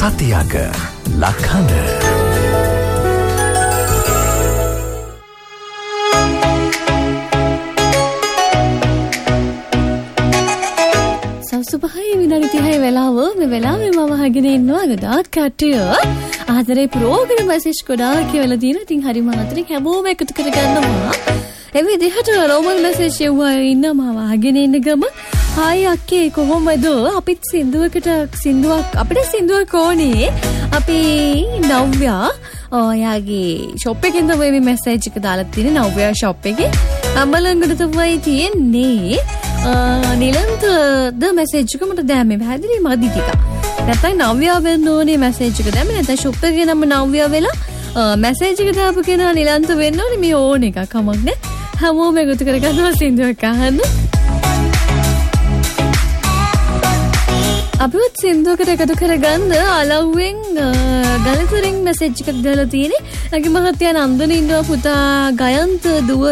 සතියක ලකන සුපහයි විනාඩි 30 වෙලාව මේ වෙලාවේ මම අහගෙන ඉන්නවා ගොඩාක් කට්ටිය ආදරේ ප්‍රෝග්‍රෑම් මෙසේජ් ගොඩාක් කියලා තියෙනවා. ඉතින් හරි මහත්‍රි හැමෝම එකතු කරගන්නවා. ඒ විදිහට රෝමල් මෙසේජ් එවුවා ඉන්නවා මම අහගෙන ඉන්න ගම. හායි අක්කේ කොහොමද? අපිට අපිට සින්දුවක් ඕනේ. අපි නව්‍යා ඔයාගේ ෂොප් එකෙන් තමයි මේ මෙසේජ් එක දාලා තියෙන්නේ. නව්‍යා ෂොප් එකේ අම්බලංගොඩ තමයි තියෙන්නේ. නිලන්ත ද මෙසේජ් එක මට දැම්මේ පැහැදිලි මදි ටික. නැත්නම් නව්‍යා වෙන්න ඕනේ මෙසේජ් එක දැම්මේ. නැත්නම් ෂොප් එකේ නම නව්‍යා වෙලා මෙසේජ් එක දාපු කෙනා නිලන්ත වෙන්න ඕනේ. මේ ඕන එකක් කමක් නෑ. හැමෝම එකතු කරගන්නවා සින්දුවක් අහන්න. අපිවත් සින්දුවකට එකතු කරගන්න අලව්වෙන් ගලතුරෙන් මෙසේජ් එකක් දාලා තියෙන්නේ. අගේ මහත්තයා නන්දන ඉන්නවා පුතා ගයන්ත දුව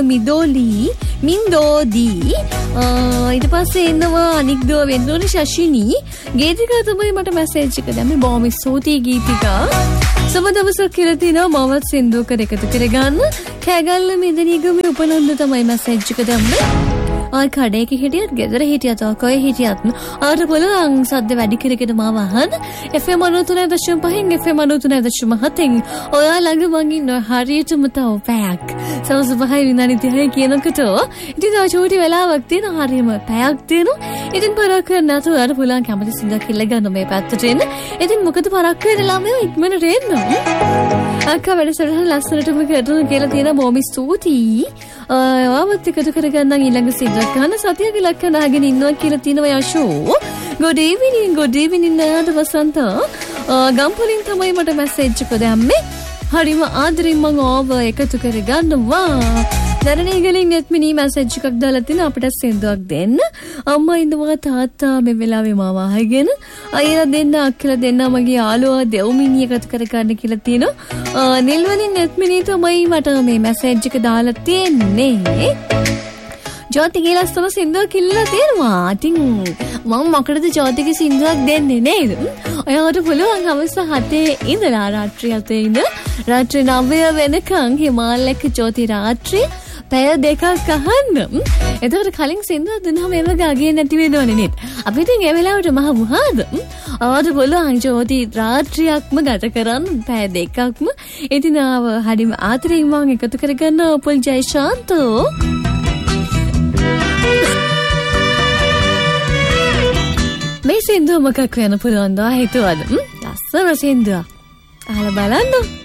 මින්දෝදී ඊට පස්සේ ඉන්නවා අනික් දුව වෙන්නෝනේ ශෂිනී ගීතිකා තමයි මට මෙසේජ් එක දැම්මේ. බොහොම ස්තුතියි ගීතිකා. සම දවසක් කියලා තිනවා මමත් සින්දුවකට එකතු කරගන්න. කෑගල්ල මෙදෙනීගමේ උපනන්ද තමයි මෙසේජ් එක දැම්මේ. ආයි කඩේක හිටියත් ගෙදර හිටියත් කොයි හිටියත් ආට පුළුවන් සද්ද වැඩි කරගෙන මාව අහන්න. FM 93.5 FM 93.7 ඔයා ළඟ මං ඉන්නවා හරියටම තව පැයක්. සවස් 5 විනාඩි 30 කියනකොට ඉතින් තව චූටි වෙලාවක් තියෙනවා. හරියම පැයක් තියෙනවා. ඉතින් පරක් කරන්න නැතුව ආට පුළුවන් කැමති සින්දුවක් කියලා ගන්න මේ පැත්තට එන්න. ඉතින් මොකද පරක් වෙන ළමයෝ ඉක්මනට එන්න. අක්කා වැඩසටහන ලස්සනටම කරනවා කියලා තියෙන බොහොම ස්තුතියි. ආවත් එකතු කරගන්න ඊළඟ සින්දුවක් ගන්න සතියක ලක්කන අහගෙන ඉන්නවා කියලා තියෙනවා යෂෝ. good evening නාද වසන්ත ගම්පොලින් තමයි මට මෙසේජ් එක දැම්මේ. හරිම ආදරෙන් මම ඕව එකතු කරගන්නවා. දරණීගලින් නෙත්මිනී මෙසේජ් එකක් දාලා තින අපිට සින්දුවක් දෙන්න. අම්මා ඉන්නවා තාත්තා මේ වෙලාවේ මාව අහගෙන අයියා දෙන්න අක්කලා දෙන්න මගේ යාළුවා දෙව්මිනිය එකතු කරගන්න කියලා තියෙනවා. නිල්වලින් නෙත්මිනී තමයි මට මේ මෙසේජ් එක දාලා තියෙන්නේ. ජෝති කියලා සම සින්දුවක් කිල්ලලා තියෙනවා. ඉතින් මම මොකටද ජෝතිගේ සින්දුවක් දෙන්නේ නේද? ඔයාලට පුළුවන් හවස 7 ඉඳලා රාත්‍රී 7 ඉඳලා රාත්‍රී 9 වෙනකන් හිමාලයක ජෝති රාත්‍රී පැය 2ක් අහන්න. එතකොට කලින් සින්දුවක් දුන්නාම ඒ වගේ අගේ නැති වෙනවනේ නේද? අපි ඉතින් ඒ වෙලාවට මහ මුහාද? ඔයාලට පුළුවන් ජෝති රාත්‍රියක්ම ගත කරන්න පැය 2ක්ම. ඉතින් හරිම ආතරෙන් මම එකතු කරගන්න පොල් ජයශාන්තෝ මේ සින්දුව මොකක් වෙන්න පුළුවන්ද හිතුවද? ලස්සන සින්දුවක්. අහලා බලන්න.